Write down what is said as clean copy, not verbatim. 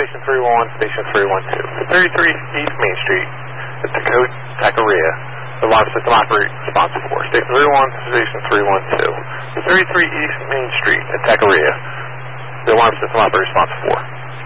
Station 311, Station 312. 33 East Main Street at Dakota, Taqueria. The alarm system operator response 4. Station 311, Station 312. 33 East Main Street at Taqueria. The alarm system operator response 4.